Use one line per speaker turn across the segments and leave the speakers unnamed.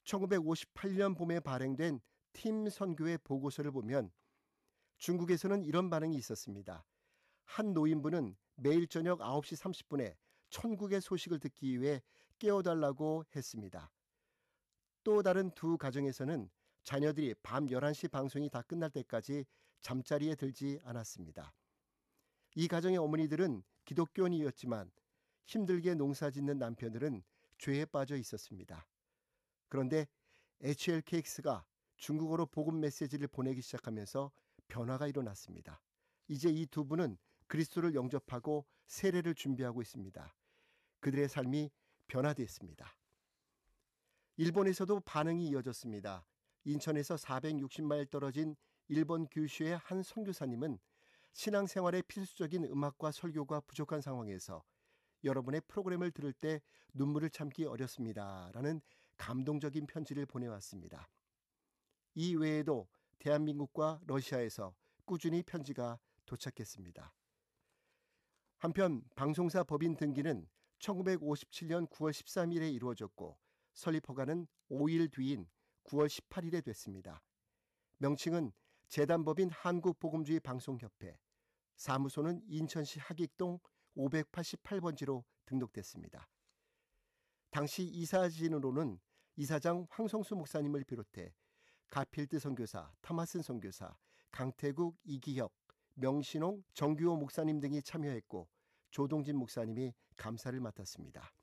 1958년 봄에 발행된 팀 선교회 보고서를 보면 중국에서는 이런 반응이 있었습니다. 한 노인분은 매일 저녁 9시 30분에 천국의 소식을 듣기 위해 깨워달라고 했습니다. 또 다른 두 가정에서는 자녀들이 밤 11시 방송이 다 끝날 때까지 잠자리에 들지 않았습니다. 이 가정의 어머니들은 기독교인이었지만 힘들게 농사짓는 남편들은 죄에 빠져 있었습니다. 그런데 HLKX가 중국어로 복음 메시지를 보내기 시작하면서 변화가 일어났습니다. 이제 이 두 분은 그리스도를 영접하고 세례를 준비하고 있습니다. 그들의 삶이 변화됐습니다. 일본에서도 반응이 이어졌습니다. 인천에서 460마일 떨어진 일본 규슈의 한 선교사님은 신앙생활에 필수적인 음악과 설교가 부족한 상황에서 여러분의 프로그램을 들을 때 눈물을 참기 어렵습니다. 라는 감동적인 편지를 보내왔습니다. 이 외에도 대한민국과 러시아에서 꾸준히 편지가 도착했습니다. 한편 방송사 법인 등기는 1957년 9월 13일에 이루어졌고 설립 허가는 5일 뒤인 9월 18일에 됐습니다. 명칭은 재단법인 한국복음주의 방송협회, 사무소는 인천시 하객동 588번지로 등록됐습니다. 당시 이사진으로는 이사장 황성수 목사님을 비롯해 가필드 선교사, 타마슨 선교사, 강태국, 이기혁, 명신홍, 정규호 목사님 등이 참여했고 조동진 목사님이 감사를 맡았습니다.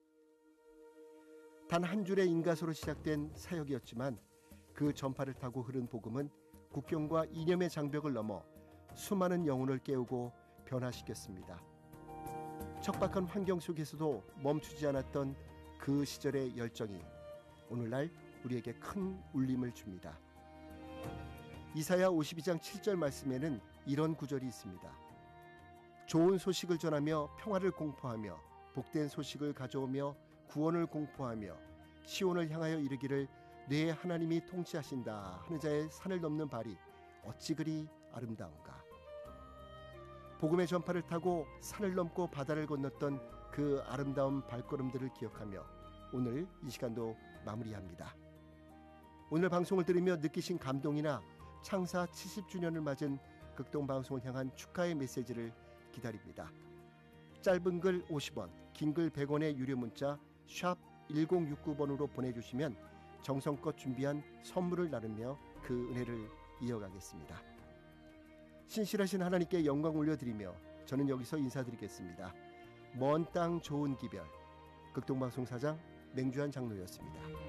단 한 줄의 인가소로 시작된 사역이었지만 그 전파를 타고 흐른 복음은 국경과 이념의 장벽을 넘어 수많은 영혼을 깨우고 변화시켰습니다. 척박한 환경 속에서도 멈추지 않았던 그 시절의 열정이 오늘날 우리에게 큰 울림을 줍니다. 이사야 52장 7절 말씀에는 이런 구절이 있습니다. 좋은 소식을 전하며 평화를 공포하며 복된 소식을 가져오며 구원을 공포하며 시온을 향하여 이르기를 내 하나님이 통치하신다 하는 자의 산을 넘는 발이 어찌 그리 아름다운가. 복음의 전파를 타고 산을 넘고 바다를 건넜던 그 아름다운 발걸음들을 기억하며 오늘 이 시간도 마무리합니다. 오늘 방송을 들으며 느끼신 감동이나 창사 70주년을 맞은 극동방송을 향한 축하의 메시지를 기다립니다. 짧은 글 50원, 긴 글 100원의 유료 문자 샵 1069번으로 보내주시면 정성껏 준비한 선물을 나누며 그 은혜를 이어가겠습니다. 신실하신 하나님께 영광 올려드리며 저는 여기서 인사드리겠습니다. 먼 땅 좋은 기별, 극동방송 사장 맹주한 장로였습니다.